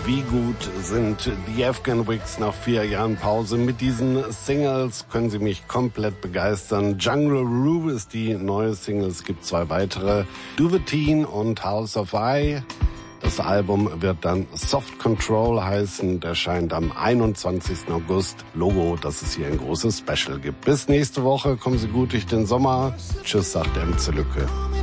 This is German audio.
Wie gut sind die Afghan Wigs nach 4 Jahren Pause? Mit diesen Singles können sie mich komplett begeistern. Jungle Rue ist die neue Single. Es gibt 2 weitere. Do the Teen und House of I. Das Album wird dann Soft Control heißen und erscheint am 21. August. Logo, dass es hier ein großes Special gibt. Bis nächste Woche. Kommen Sie gut durch den Sommer. Tschüss, sagt MC Lücke.